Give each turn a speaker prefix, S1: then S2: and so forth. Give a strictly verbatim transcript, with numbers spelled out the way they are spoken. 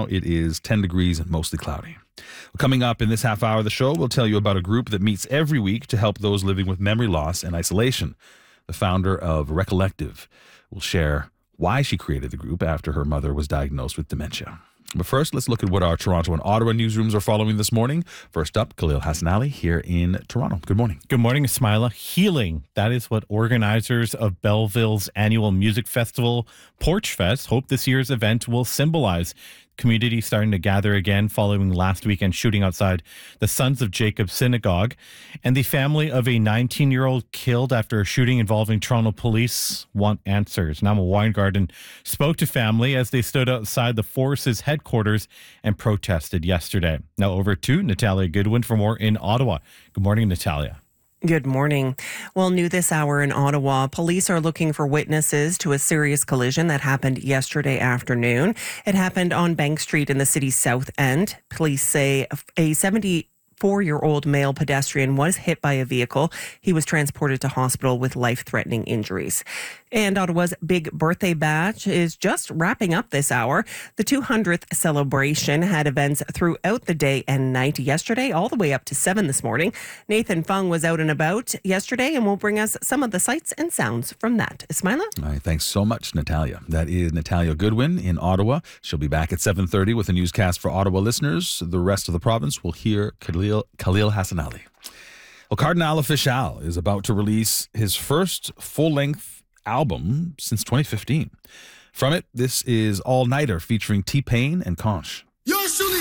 S1: it is ten degrees and mostly cloudy. Coming up in this half hour of the show, we'll tell you about a group that meets every week to help those living with memory loss and isolation. The founder of Recollective will share why she created the group after her mother was diagnosed with dementia. But first, let's look at what our Toronto and Ottawa newsrooms are following this morning. First up, Khalil Hassanali here in Toronto. Good morning.
S2: Good morning, Ismaila. Healing. That is what organizers of Belleville's annual music festival, Porch Fest, hope this year's event will symbolize. Community starting to gather again following last weekend shooting outside the Sons of Jacob Synagogue. And the family of a nineteen-year-old killed after a shooting involving Toronto police want answers. Nama Weingarten spoke to family as they stood outside the force's headquarters and protested yesterday. Now over to Natalia Goodwin for more in Ottawa. Good morning, Natalia.
S3: Good morning. Well, new this hour in Ottawa, police are looking for witnesses to a serious collision that happened yesterday afternoon. It happened on Bank Street in the city's south end. Police say a seventy-four-year-old male pedestrian was hit by a vehicle. He was transported to hospital with life-threatening injuries. And Ottawa's big birthday bash is just wrapping up this hour. The two hundredth celebration had events throughout the day and night yesterday, all the way up to seven this morning. Nathan Fung was out and about yesterday and will bring us some of the sights and sounds from that. Ismaila?
S1: All right, thanks so much, Natalia. That is Natalia Goodwin in Ottawa. She'll be back at seven thirty with a newscast for Ottawa listeners. The rest of the province will hear Khalil, Khalil Hassanali. Well, Cardinal Offishall is about to release his first full-length album since twenty fifteen. From it, this is All Nighter featuring T-Pain and Conch.